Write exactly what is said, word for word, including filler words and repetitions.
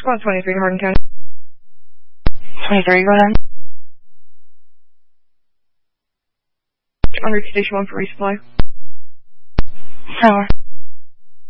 Squad twenty-three, Hardin County. twenty-three, go ahead. Under Station one for resupply. Tower.